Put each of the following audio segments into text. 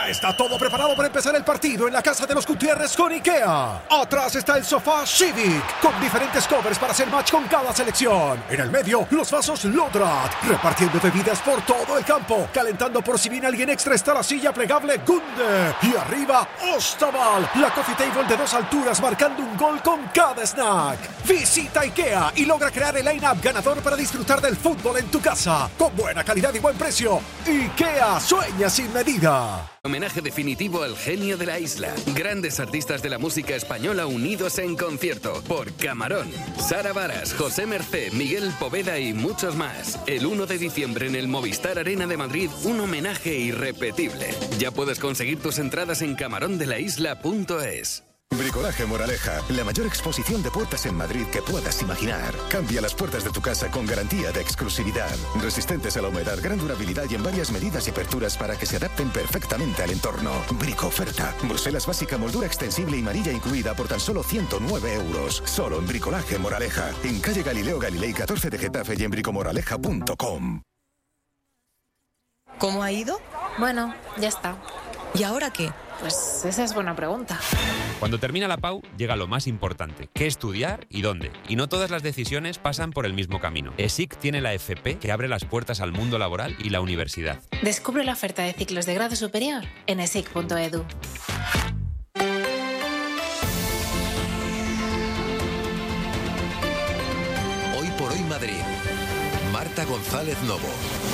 Ya está todo preparado para empezar el partido en la casa de los Gutiérrez con IKEA. Atrás está el sofá Civic, con diferentes covers para hacer match con cada selección. En el medio, los vasos Lodrat, repartiendo bebidas por todo el campo. Calentando por si viene alguien extra está la silla plegable Gunde. Y arriba, Ostaval, la coffee table de 2 alturas marcando un gol con cada snack. Visita IKEA y logra crear el line-up ganador para disfrutar del fútbol en tu casa. Con buena calidad y buen precio. IKEA, sueña sin medida. Homenaje definitivo al genio de la isla. Grandes artistas de la música española unidos en concierto por Camarón. Sara Varas, José Mercé, Miguel Poveda y muchos más. El 1 de diciembre en el Movistar Arena de Madrid, un homenaje irrepetible. Ya puedes conseguir tus entradas en camarondelaisla.es. Bricolaje Moraleja, la mayor exposición de puertas en Madrid que puedas imaginar. Cambia las puertas de tu casa con garantía de exclusividad. Resistentes a la humedad, gran durabilidad y en varias medidas y aperturas para que se adapten perfectamente al entorno. Brico oferta. Bruselas básica, moldura extensible y manilla incluida por tan solo 109 euros. Solo en Bricolaje Moraleja. En calle Galileo Galilei 14 de Getafe y en bricomoraleja.com. ¿Cómo ha ido? Bueno, ya está. ¿Y ahora qué? Pues esa es buena pregunta. Cuando termina la PAU, llega lo más importante, qué estudiar y dónde. Y no todas las decisiones pasan por el mismo camino. ESIC tiene la FP que abre las puertas al mundo laboral y la universidad. Descubre la oferta de ciclos de grado superior en esic.edu. Hoy por hoy Madrid. Marta González Novo.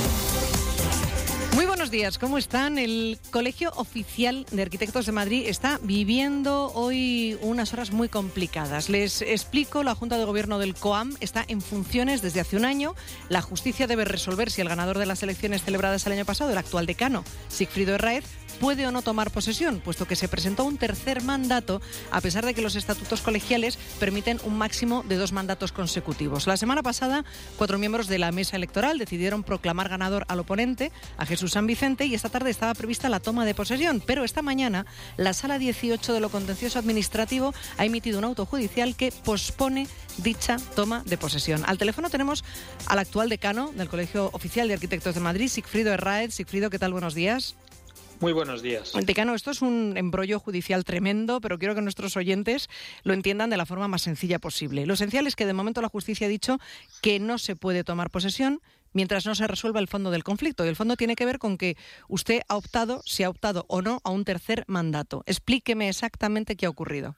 Muy buenos días, ¿cómo están? El Colegio Oficial de Arquitectos de Madrid está viviendo hoy unas horas muy complicadas. Les explico, la Junta de Gobierno del COAM está en funciones desde hace un año. La justicia debe resolver si el ganador de las elecciones celebradas el año pasado, el actual decano, Sigfrido Herráez, puede o no tomar posesión, puesto que se presentó un tercer mandato, a pesar de que los estatutos colegiales permiten un máximo de 2 mandatos consecutivos. La semana pasada, 4 miembros de la mesa electoral decidieron proclamar ganador al oponente, a Jesús San Vicente, y esta tarde estaba prevista la toma de posesión, pero esta mañana la Sala 18 de lo Contencioso Administrativo ha emitido un auto judicial que pospone dicha toma de posesión. Al teléfono tenemos al actual decano del Colegio Oficial de Arquitectos de Madrid, Sigfrido Herráez. Sigfrido, ¿qué tal? Buenos días. Muy buenos días. Decano, esto es un embrollo judicial tremendo, pero quiero que nuestros oyentes lo entiendan de la forma más sencilla posible. Lo esencial es que de momento la justicia ha dicho que no se puede tomar posesión mientras no se resuelva el fondo del conflicto. Y el fondo tiene que ver con que usted ha optado, si ha optado o no, a un tercer mandato. Explíqueme exactamente qué ha ocurrido.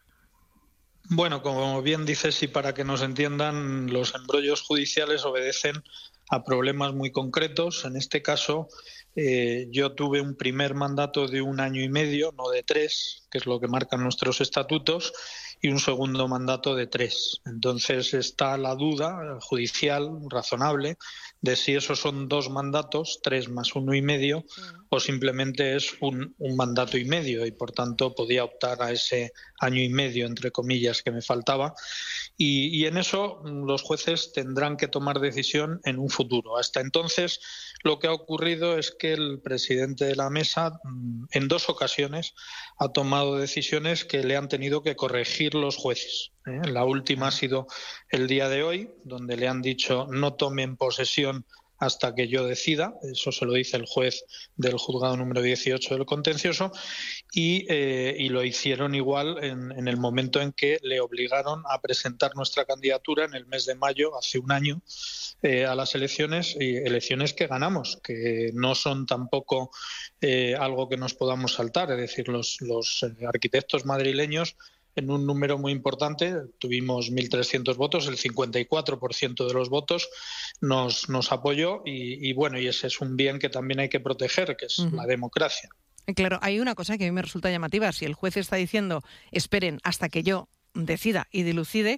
Bueno, como bien dices, y para que nos entiendan, los embrollos judiciales obedecen a problemas muy concretos. En este caso, yo tuve un primer mandato de 1 año y medio, no de 3, que es lo que marcan nuestros estatutos, y un segundo mandato de 3. Entonces está la duda judicial razonable de si esos son 2 mandatos, 3 más 1 y medio, o simplemente es un mandato y medio, y por tanto podía optar a ese año y medio, entre comillas, que me faltaba. Y en eso los jueces tendrán que tomar decisión en un futuro. Hasta entonces lo que ha ocurrido es que el presidente de la mesa en 2 ocasiones ha tomado decisiones que le han tenido que corregir los jueces. La última ha sido el día de hoy, donde le han dicho no tomen posesión hasta que yo decida. Eso se lo dice el juez del juzgado número 18 del contencioso, y lo hicieron igual en el momento en que le obligaron a presentar nuestra candidatura en el mes de mayo, hace un año, a las elecciones, y elecciones que ganamos, que no son tampoco algo que nos podamos saltar. Es decir, los arquitectos madrileños, en un número muy importante, tuvimos 1.300 votos, el 54% de los votos nos apoyó, y bueno, y ese es un bien que también hay que proteger, que es la democracia. Claro, hay una cosa que a mí me resulta llamativa. Si el juez está diciendo esperen hasta que yo decida y dilucide,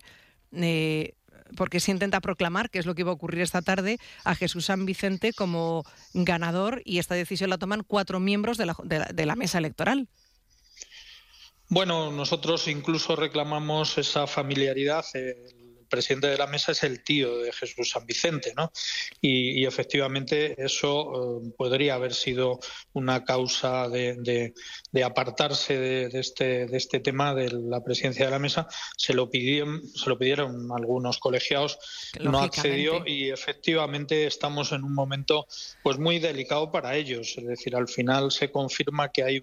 porque se intenta proclamar, que es lo que iba a ocurrir esta tarde, a Jesús San Vicente como ganador, y esta decisión la toman 4 miembros de la mesa electoral. Bueno, nosotros incluso reclamamos esa familiaridad. El presidente de la mesa es el tío de Jesús San Vicente, ¿no? Y efectivamente eso podría haber sido una causa de apartarse de este tema de la presidencia de la mesa. Se lo pidieron algunos colegiados, no accedió, y efectivamente estamos en un momento pues muy delicado para ellos. Es decir, al final se confirma que hay